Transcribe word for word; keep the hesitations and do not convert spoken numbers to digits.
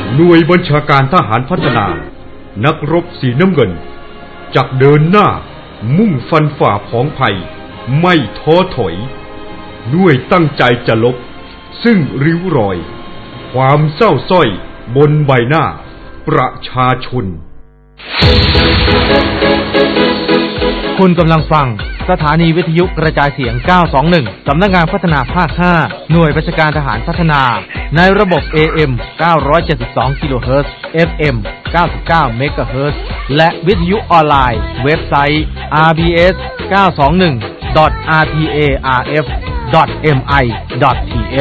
หน่วยบัญชาการทหารพัฒนานักรบสีน้ำเงินจักเดินหน้ามุ่งฟันฝ่าผองภัยไม่ท้อถอยด้วยตั้งใจจะลบซึ่งริ้วรอยความเศร้าส้อยบนใบหน้าประชาชนคุณกำลังฟังสถานีวิทยุกระจายเสียงเก้าสองหนึ่งสำนักงานพัฒนาภาคห้าหน่วยบัญชาการทหารพัฒนาในระบบ เอ เอ็ม เก้าร้อยเจ็ดสิบสองกิโลเฮิรตซ์ เอฟ เอ็ม เก้าสิบเก้าเมกะเฮิรตซ์และวิทยุออนไลน์เว็บไซต์ อาร์ บี เอส เก้าสองหนึ่ง ดอท อาร์ ที เอ อาร์ เอฟ ดอท เอ็ม ไอ ดอท ที เอช